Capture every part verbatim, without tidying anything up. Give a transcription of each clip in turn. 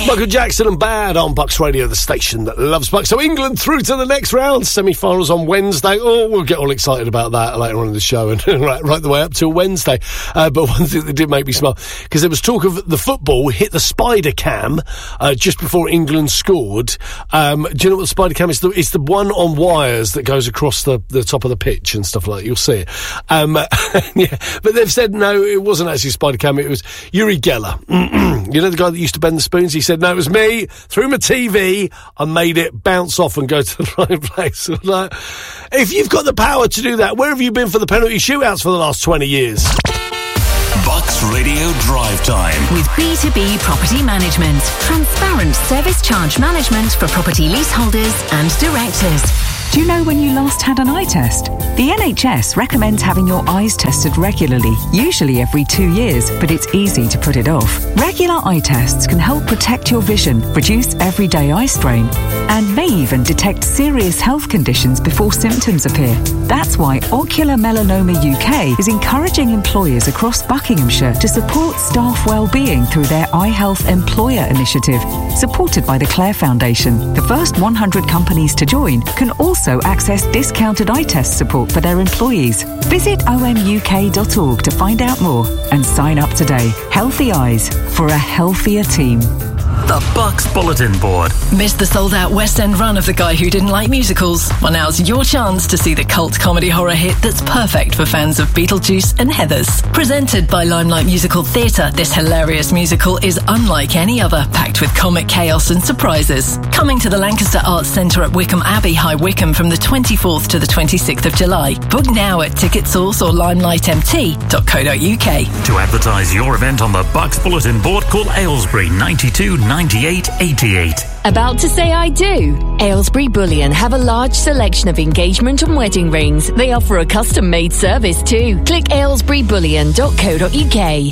Michael Jackson and Bad on Bucks Radio, the station that loves Bucks. So England through to the next round, semi-finals on Wednesday. Oh, we'll get all excited about that later on in the show and right, right the way up till Wednesday. Uh, but one thing that did make me smile, because there was talk of the football hit the spider cam uh, just before England scored. Um, do you know what the spider cam is? It's the one on wires that goes across the, the top of the pitch and stuff like that. You'll see it. Um, yeah, but they've said no, it wasn't actually spider cam. It was Uri Geller. You know the guy that used to bend the spoons? He said, no, it was me. Through my T V, I made it bounce off and go to the right place. Like, if you've got the power to do that, where have you been for the penalty shootouts for the last twenty years? Bucks Radio Drive Time. With B two B Property Management. Transparent service charge management for property leaseholders and directors. Do you know when you last had an eye test? The N H S recommends having your eyes tested regularly, usually every two years, but it's easy to put it off. Regular eye tests can help protect your vision, reduce everyday eye strain, and may even detect serious health conditions before symptoms appear. That's why Ocular Melanoma U K is encouraging employers across Buckinghamshire to support staff well-being through their Eye Health Employer Initiative, supported by the Clare Foundation. The first one hundred companies to join can also also access discounted eye test support for their employees. Visit o m u k dot org to find out more and sign up today. Healthy eyes for a healthier team. The Bucks Bulletin Board. Missed the sold-out West End run of The Guy Who Didn't Like Musicals? Well, now's your chance to see the cult comedy horror hit that's perfect for fans of Beetlejuice and Heathers. Presented by Limelight Musical Theatre, this hilarious musical is unlike any other, packed with comic chaos and surprises. Coming to the Lancaster Arts Centre at Wickham Abbey, High Wycombe, from the twenty-fourth to the twenty-sixth of July. Book now at TicketSource or limelight m t dot co dot u k. To advertise your event on the Bucks Bulletin Board, call Aylesbury ninety-two ninety-eight eighty-eight. About to say I do? Aylesbury Bullion have a large selection of engagement and wedding rings. They offer a custom-made service too. Click aylesbury bullion dot co dot u k.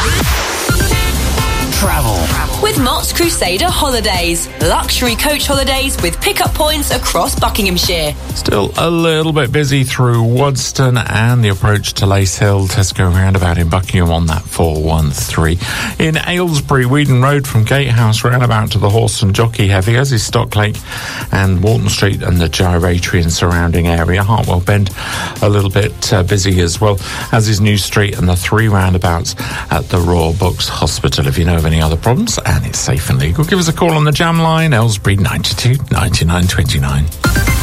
Travel. With Mott's Crusader Holidays. Luxury coach holidays with pickup points across Buckinghamshire. Still a little bit busy through Wadston and the approach to Lace Hill. Tesco roundabout in Buckingham on that four one three. In Aylesbury, Weedon Road from Gatehouse roundabout to the Horse and Jockey heavy, as is Stocklake and Walton Street and the Gyratory and surrounding area. Hartwell Bend a little bit uh, busy as well, as is New Street and the three roundabouts at the Royal Books Hospital. If you know of any other problems and it's safe and legal, give us a call on the Jam line, Aylesbury ninety-two ninety-nine twenty-nine.